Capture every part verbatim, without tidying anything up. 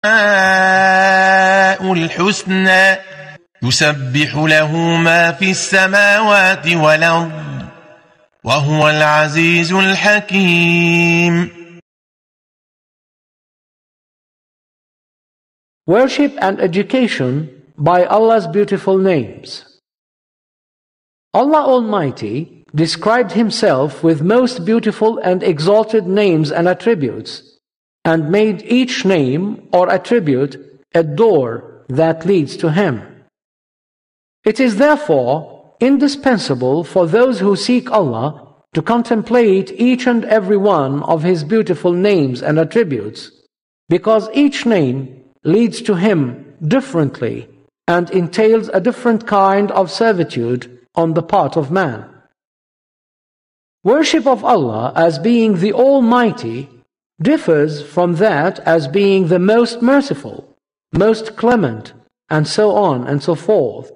الحسنى يسبح له ما في السماوات والأرض وهو العزيز الحكيم. Worship and education by Allah's beautiful names. Allah Almighty described Himself with most beautiful and exalted names and attributes, and made each name or attribute a door that leads to Him. It is therefore indispensable for those who seek Allah to contemplate each and every one of His beautiful names and attributes, because each name leads to Him differently and entails a different kind of servitude on the part of man. Worship of Allah as being the Almighty differs from that as being the most merciful, most clement, and so on and so forth.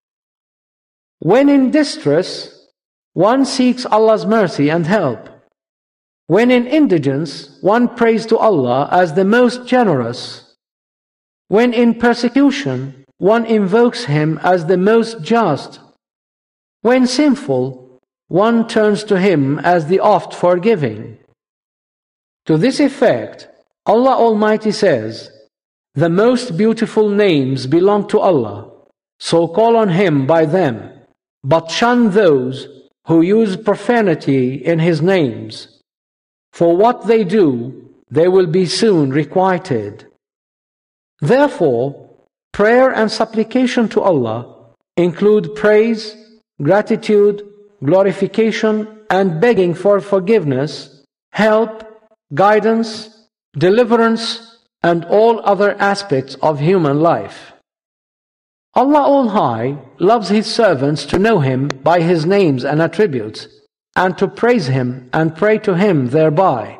When in distress, one seeks Allah's mercy and help. When in indigence, one prays to Allah as the most generous. When in persecution, one invokes Him as the most just. When sinful, one turns to Him as the oft forgiving. To this effect, Allah Almighty says, "The most beautiful names belong to Allah, so call on Him by them, but shun those who use profanity in His names. For what they do, they will be soon requited." Therefore, prayer and supplication to Allah include praise, gratitude, glorification, and begging for forgiveness, help, guidance, deliverance, and all other aspects of human life. Allah All-High loves His servants to know Him by His names and attributes, and to praise Him and pray to Him thereby.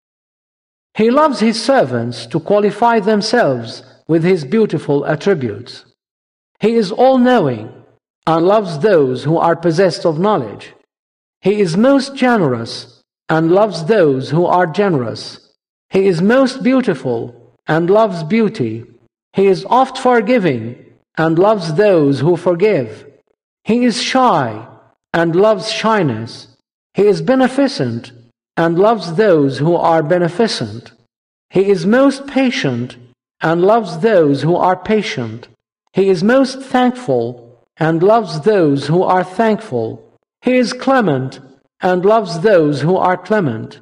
He loves His servants to qualify themselves with His beautiful attributes. He is all-knowing and loves those who are possessed of knowledge. He is most generous and loves those who are generous. He is most beautiful and loves beauty. He is oft forgiving and loves those who forgive. He is shy and loves shyness. He is beneficent and loves those who are beneficent. He is most patient and loves those who are patient. He is most thankful and loves those who are thankful. He is clement and loves those who are clement.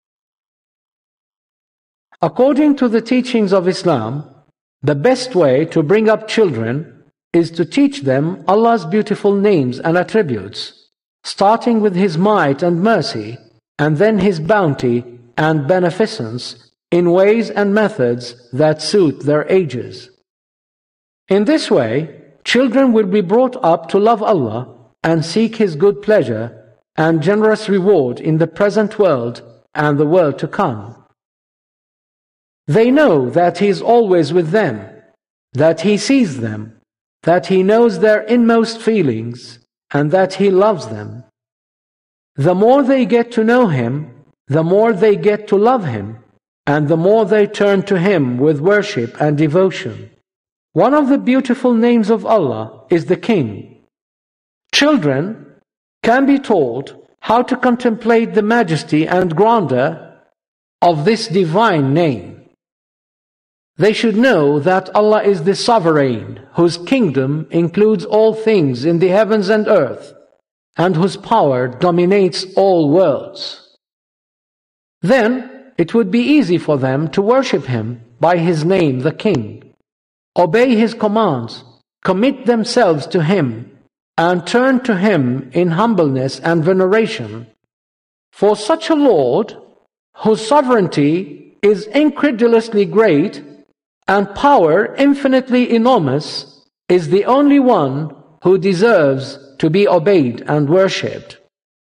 According to the teachings of Islam, the best way to bring up children is to teach them Allah's beautiful names and attributes, starting with His might and mercy, and then His bounty and beneficence in ways and methods that suit their ages. In this way, children will be brought up to love Allah and seek His good pleasure and generous reward in the present world and the world to come. They know that He is always with them, that He sees them, that He knows their inmost feelings, and that He loves them. The more they get to know Him, the more they get to love Him, and the more they turn to Him with worship and devotion. One of the beautiful names of Allah is the King. Children can be taught how to contemplate the majesty and grandeur of this divine name. They should know that Allah is the sovereign, whose kingdom includes all things in the heavens and earth, and whose power dominates all worlds. Then it would be easy for them to worship Him by His name, the King, obey His commands, commit themselves to Him, and turn to Him in humbleness and veneration. For such a Lord, whose sovereignty is incredulously great and power infinitely enormous, is the only one who deserves to be obeyed and worshipped.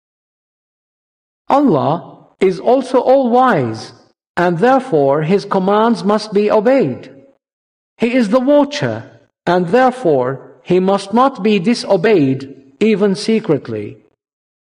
Allah is also all-wise, and therefore His commands must be obeyed. He is the watcher, and therefore He must not be disobeyed even secretly.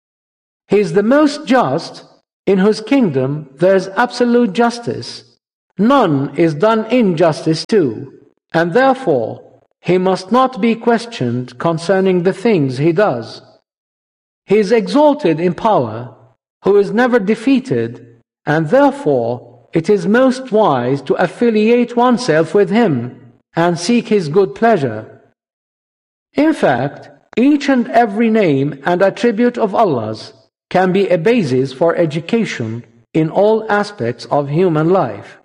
He is the most just, in whose kingdom there is absolute justice, none is done injustice to, and therefore he must not be questioned concerning the things he does. He is exalted in power, who is never defeated, and therefore it is most wise to affiliate oneself with him and seek his good pleasure. In fact, each and every name and attribute of Allah's can be a basis for education in all aspects of human life.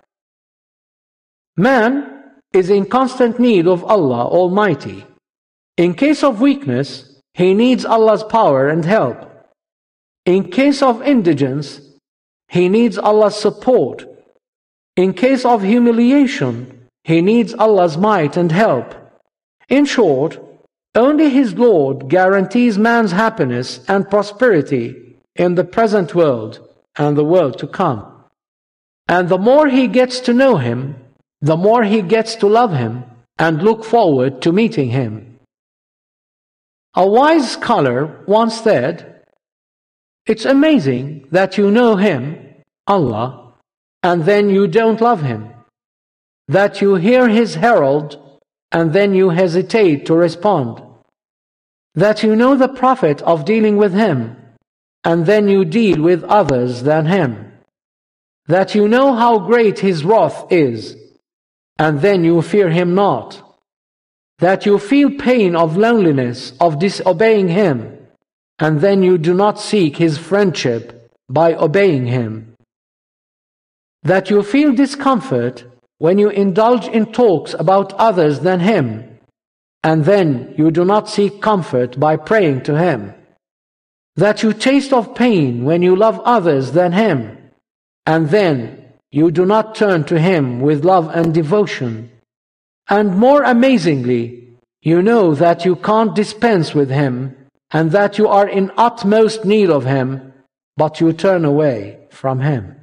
Man is in constant need of Allah Almighty. In case of weakness, he needs Allah's power and help. In case of indigence, he needs Allah's support. In case of humiliation, he needs Allah's might and help. In short, only his Lord guarantees man's happiness and prosperity in the present world and the world to come. And the more he gets to know him, the more he gets to love him and look forward to meeting him. A wise scholar once said, "It's amazing that you know him, Allah, and then you don't love him. That you hear his herald and then you hesitate to respond. That you know the profit of dealing with him and then you deal with others than him. That you know how great his wrath is and then you fear him not. That you feel pain of loneliness of disobeying him and then you do not seek his friendship by obeying him. That you feel discomfort when you indulge in talks about others than him, and then you do not seek comfort by praying to him. That you taste of pain when you love others than him, and then you do not turn to him with love and devotion. And more amazingly, you know that you can't dispense with him, and that you are in utmost need of him, but you turn away from him."